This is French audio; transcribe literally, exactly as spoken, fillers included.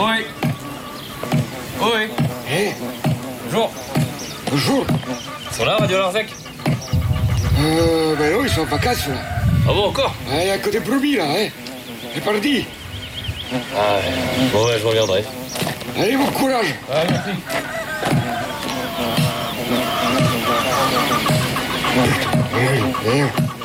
Oui. Oui. Eh, Bonjour. bonjour. Ils sont là, Radio Larzac? Euh, ben non, ils sont en vacances, là. Ah bon, encore? Il y a que des brebis, là, hein. C'est parti. Ah ouais. Bon, ouais, je regarderai. Allez, bon courage. Ah, merci. Eh, eh,